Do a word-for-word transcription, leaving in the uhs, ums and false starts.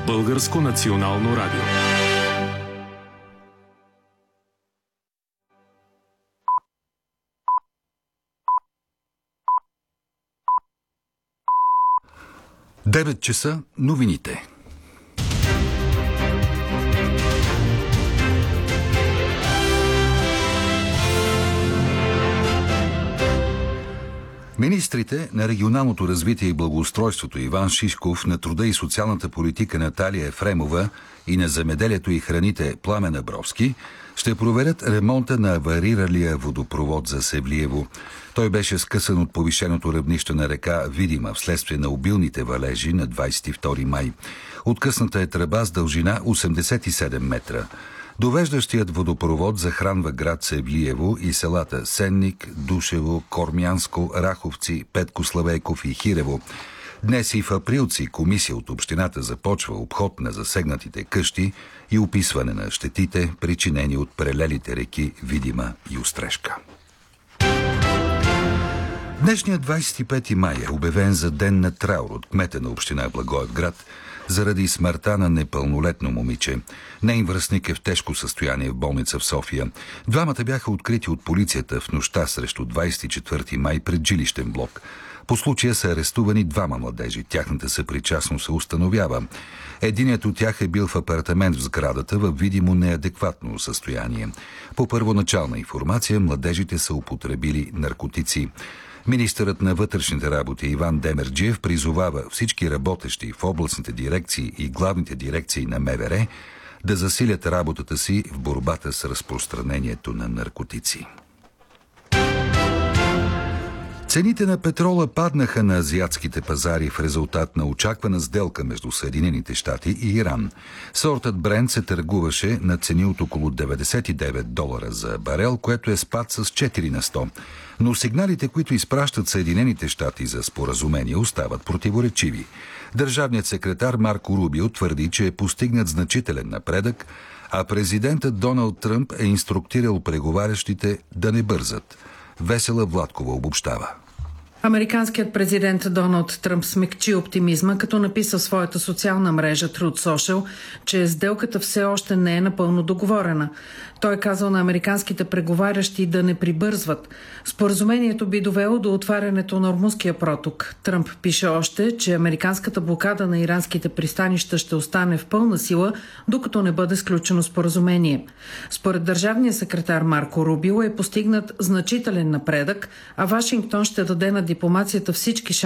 Българско национално радио. девет часа новините. Министрите на регионалното развитие и благоустройството Иван Шишков, на труда и социалната политика Наталия Ефремова и на земеделието и храните Пламен Абровски ще проверят ремонта на авариралия водопровод за Севлиево. Той беше скъсан от повишеното равнище на река Видима вследствие на обилните валежи на двадесет и втори май. Откъсната е тръба с дължина осемдесет и седем метра. Довеждащият водопровод захранва град Севлиево и селата Сенник, Душево, Кормянско, Раховци, Петко Славейков и Хирево. Днес и в Априлци комисия от общината започва обход на засегнатите къщи и описване на щетите, причинени от прелелите реки Видима и Острешка. Днешният двадесет и пети май е обявен за ден на траур от кмета на община Благоевград заради смъртта на непълнолетно момиче. Нейн връстник е в тежко състояние в болница в София. Двамата бяха открити от полицията в нощта срещу двадесет и четвърти май пред жилищен блок. По случая са арестувани двама младежи. Тяхната съпричастност се установява. Единият от тях е бил в апартамент в сградата в видимо неадекватно състояние. По първоначална информация, младежите са употребили наркотици. Министърът на вътрешните работи Иван Демерджиев призовава всички работещи в областните дирекции и главните дирекции на МВР да засилят работата си в борбата с разпространението на наркотици. Цените на петрола паднаха на азиатските пазари в резултат на очаквана сделка между Съединените щати и Иран. Сортът Брент се търгуваше на цени от около деветдесет и девет долара за барел, което е спад с четири на сто. Но сигналите, които изпращат Съединените щати за споразумение, остават противоречиви. Държавният секретар Марко Рубио твърди, че е постигнат значителен напредък, а президентът Доналд Тръмп е инструктирал преговарящите да не бързат. Весела Владкова обобщава. Американският президент Доналд Тръмп смекчи оптимизма, като написа в своята социална мрежа Truth Social, че сделката все още не е напълно договорена. Той е казал на американските преговарящи да не прибързват. Споразумението би довело до отварянето на Ормузския проток. Тръмп пише още, че американската блокада на иранските пристанища ще остане в пълна сила, докато не бъде сключено споразумение. Според държавния секретар Марко Рубио е постигнат значителен напредък, а Вашингтон ще даде на дипломацията всички шанси